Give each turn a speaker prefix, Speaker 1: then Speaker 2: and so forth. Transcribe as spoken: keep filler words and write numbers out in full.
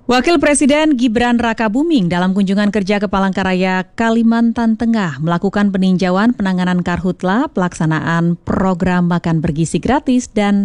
Speaker 1: Wakil Presiden Gibran Rakabuming dalam kunjungan kerja ke Palangkaraya, Kalimantan Tengah melakukan peninjauan penanganan karhutla, pelaksanaan program makan bergizi gratis, dan